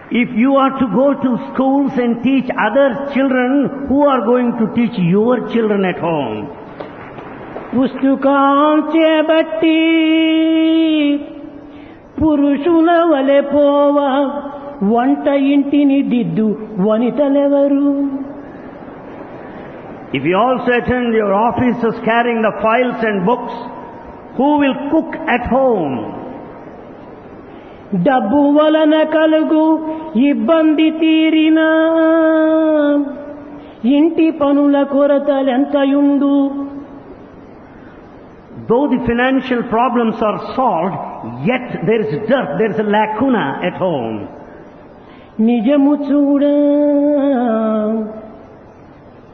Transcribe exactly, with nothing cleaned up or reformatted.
If you are to go to schools and teach other children, who are going to teach your children at home? పుస్తకాంచెబట్టి పురుషుల వలె పోవ వంట ఇంటిని దిద్దు వనితలెవరు? If you also attend your offices carrying the files and books, who will cook at home? డబ్బు వలన కలుగు ఇబ్బంది తీరినా ఇంటి పనుల కొరతలెంతయుండు? Though the financial problems are solved, yet there is dearth, there is a lacuna at home. నిజము చూడ